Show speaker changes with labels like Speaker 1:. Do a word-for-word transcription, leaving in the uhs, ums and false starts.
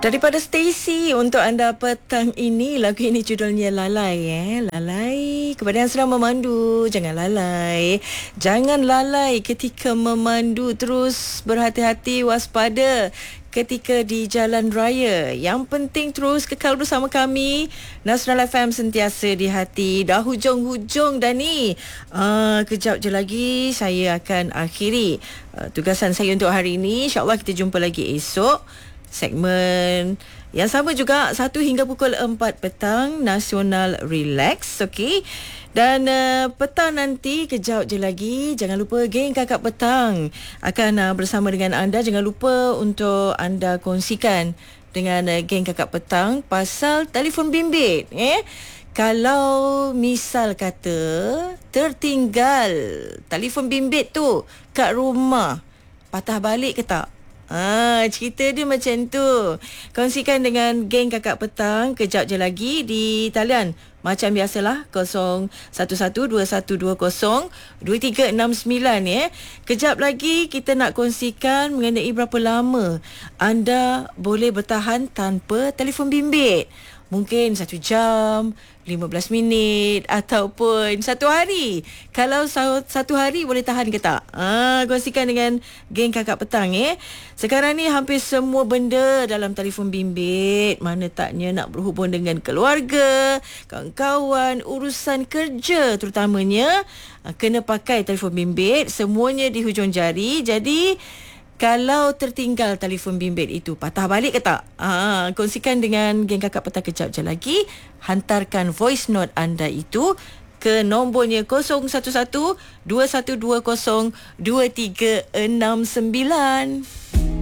Speaker 1: Daripada Stacy untuk anda petang ini. Lagu ini judulnya Lalai eh. Lalai. Kepada yang sedang memandu, jangan lalai. Jangan lalai ketika memandu. Terus berhati-hati, waspada ketika di jalan raya. Yang penting terus kekal bersama kami. Nasional F M sentiasa di hati. Dah hujung-hujung dah ni. Uh, kejap je lagi saya akan akhiri uh, tugasan saya untuk hari ini. InsyaAllah kita jumpa lagi esok. Segmen yang sama juga satu hingga pukul empat petang, Nasional Relax, okey. Dan uh, petang nanti kejap je lagi, jangan lupa geng Kakak Petang akan uh, bersama dengan anda. Jangan lupa untuk anda kongsikan dengan uh, geng Kakak Petang pasal telefon bimbit eh. Kalau misal kata tertinggal telefon bimbit tu kat rumah, patah balik ke tak? Ah, cerita dia macam tu. Kongsikan dengan geng Kakak Petang kejap je lagi di talian macam biasalah kosong satu satu dua satu dua kosong dua tiga enam sembilan ya. Kejap lagi kita nak kongsikan mengenai berapa lama anda boleh bertahan tanpa telefon bimbit. Mungkin satu jam, lima belas minit ataupun satu hari. Kalau satu hari boleh tahan ke tak? Ah, kongsikan dengan geng Kakak Petang eh. Sekarang ni hampir semua benda dalam telefon bimbit. Mana taknya nak berhubung dengan keluarga, kawan-kawan, urusan kerja terutamanya. Ah, kena pakai telefon bimbit. Semuanya di hujung jari. Jadi kalau tertinggal telefon bimbit itu, patah balik ke tak? Ha, kongsikan dengan geng Kakak Petang kejap je lagi. Hantarkan voice note anda itu ke nombornya kosong satu satu dua satu dua kosong dua tiga enam sembilan.